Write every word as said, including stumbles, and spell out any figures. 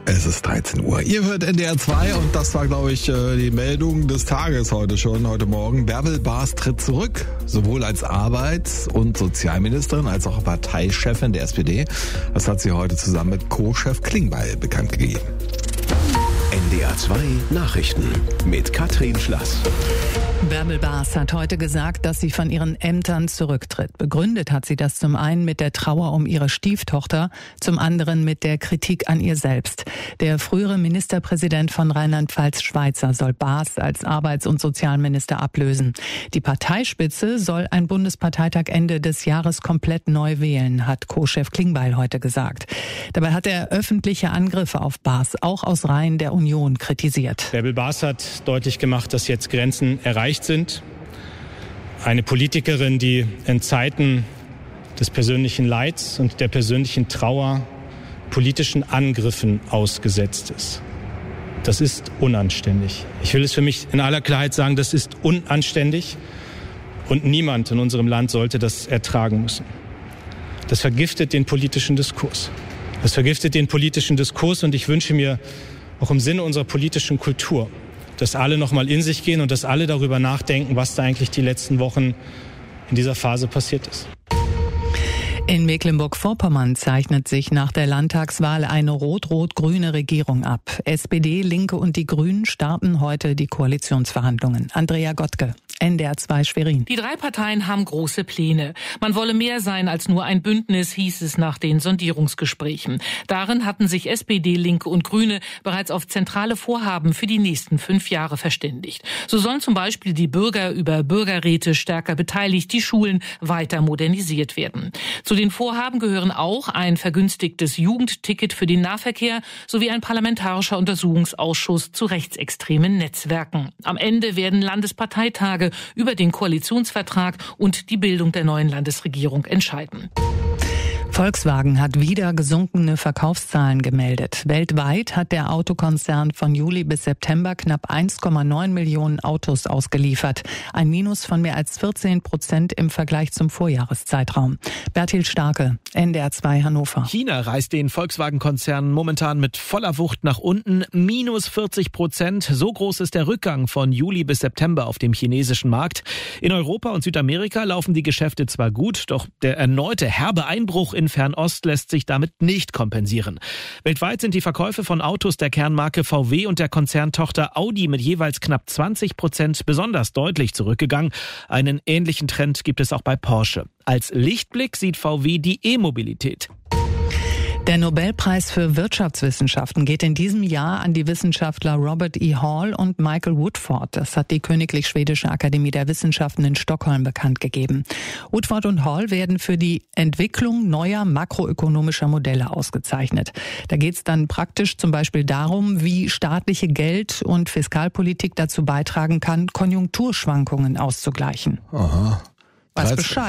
Es ist dreizehn Uhr. Ihr hört N D R zwei und das war, glaube ich, die Meldung des Tages heute schon, heute Morgen. Bärbel Baas tritt zurück, sowohl als Arbeits- und Sozialministerin als auch Parteichefin der S P D. Das hat sie heute zusammen mit Co-Chef Klingbeil bekannt gegeben. N D R zwei Nachrichten mit Katrin Schlass. Bärbel Baas hat heute gesagt, dass sie von ihren Ämtern zurücktritt. Begründet hat sie das zum einen mit der Trauer um ihre Stieftochter, zum anderen mit der Kritik an ihr selbst. Der frühere Ministerpräsident von Rheinland-Pfalz, Schweizer, soll Baas als Arbeits- und Sozialminister ablösen. Die Parteispitze soll ein Bundesparteitag Ende des Jahres komplett neu wählen, hat Co-Chef Klingbeil heute gesagt. Dabei hat er öffentliche Angriffe auf Baas, auch aus Reihen der Union, kritisiert. Bärbel Baas hat deutlich gemacht, dass jetzt Grenzen erreicht sind. Eine Politikerin, die in Zeiten des persönlichen Leids und der persönlichen Trauer politischen Angriffen ausgesetzt ist. Das ist unanständig. Ich will es für mich in aller Klarheit sagen, das ist unanständig und niemand in unserem Land sollte das ertragen müssen. Das vergiftet den politischen Diskurs. Das vergiftet den politischen Diskurs und ich wünsche mir auch im Sinne unserer politischen Kultur, dass alle noch mal in sich gehen und dass alle darüber nachdenken, was da eigentlich die letzten Wochen in dieser Phase passiert ist. In Mecklenburg-Vorpommern zeichnet sich nach der Landtagswahl eine rot-rot-grüne Regierung ab. S P D, Linke und die Grünen starten heute die Koalitionsverhandlungen. Andrea Gottke, N D R zwei Schwerin. Die drei Parteien haben große Pläne. Man wolle mehr sein als nur ein Bündnis, hieß es nach den Sondierungsgesprächen. Darin hatten sich S P D, Linke und Grüne bereits auf zentrale Vorhaben für die nächsten fünf Jahre verständigt. So sollen zum Beispiel die Bürger über Bürgerräte stärker beteiligt, die Schulen weiter modernisiert werden. Zu den Vorhaben gehören auch ein vergünstigtes Jugendticket für den Nahverkehr sowie ein parlamentarischer Untersuchungsausschuss zu rechtsextremen Netzwerken. Am Ende werden Landesparteitage über den Koalitionsvertrag und die Bildung der neuen Landesregierung entscheiden. Volkswagen hat wieder gesunkene Verkaufszahlen gemeldet. Weltweit hat der Autokonzern von Juli bis September knapp eins Komma neun Millionen Autos ausgeliefert. Ein Minus von mehr als vierzehn Prozent im Vergleich zum Vorjahreszeitraum. Bertil Starke, N D R zwei Hannover. China reißt den Volkswagen-Konzern momentan mit voller Wucht nach unten. Minus vierzig Prozent. So groß ist der Rückgang von Juli bis September auf dem chinesischen Markt. In Europa und Südamerika laufen die Geschäfte zwar gut, doch der erneute herbe Einbruch in Fernost lässt sich damit nicht kompensieren. Weltweit sind die Verkäufe von Autos der Kernmarke V W und der Konzerntochter Audi mit jeweils knapp zwanzig Prozent besonders deutlich zurückgegangen. Einen ähnlichen Trend gibt es auch bei Porsche. Als Lichtblick sieht V W die E-Mobilität. Der Nobelpreis für Wirtschaftswissenschaften geht in diesem Jahr an die Wissenschaftler Robert E. Hall und Michael Woodford. Das hat die Königlich Schwedische Akademie der Wissenschaften in Stockholm bekannt gegeben. Woodford und Hall werden für die Entwicklung neuer makroökonomischer Modelle ausgezeichnet. Da geht es dann praktisch zum Beispiel darum, wie staatliche Geld- und Fiskalpolitik dazu beitragen kann, Konjunkturschwankungen auszugleichen. Aha. Was Bescheid.